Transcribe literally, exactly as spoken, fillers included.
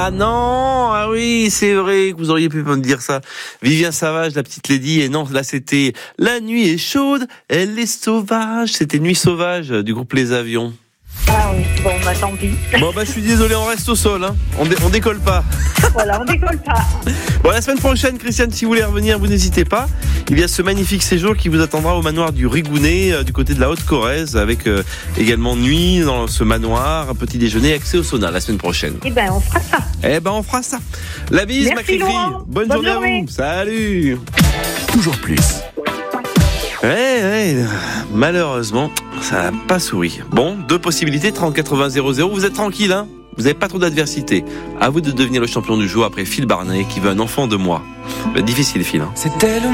Ah non, ah oui, c'est vrai que vous auriez pu me dire ça. Vivien Savage, la petite Lady, et non, là c'était La nuit est chaude, elle est sauvage. C'était Nuit sauvage du groupe Les Avions. Ah oui, bon, bah tant pis. Bon bah je suis désolé, on reste au sol, hein. on, dé- on décolle pas. Voilà, on décolle pas. Bon, la semaine prochaine, Christiane, si vous voulez revenir, vous n'hésitez pas. Il y a ce magnifique séjour qui vous attendra au manoir du Rigounet, euh, du côté de la Haute-Corrèze, avec euh, également nuit dans ce manoir, un petit déjeuner, accès au sauna la semaine prochaine. Eh ben, on fera ça. Eh ben, on fera ça. La bise, Merci, ma Cricri. Laurent. Bonne, Bonne journée, journée. à vous. Salut. Toujours plus. Ouais, ouais, malheureusement, ça n'a pas souri. Bon, deux possibilités, trente quatre-vingts zéro zéro. Vous êtes tranquille, hein? Vous n'avez pas trop d'adversité. À vous de devenir le champion du jour après Phil Barnet qui veut un enfant de moi. Ben, difficile, Phil. Hein. C'était le